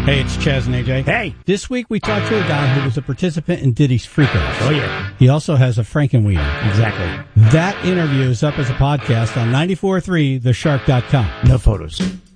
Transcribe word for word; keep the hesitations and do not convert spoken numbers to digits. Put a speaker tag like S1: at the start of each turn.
S1: Hey, it's Chaz and A J.
S2: Hey.
S1: This week we talked to a guy who was a participant in Diddy's Freakos.
S2: Oh, yeah.
S1: He also has a Frankenweenie.
S2: Exactly.
S1: That interview is up as a podcast on ninety-four point three the shark dot com.
S2: No photos.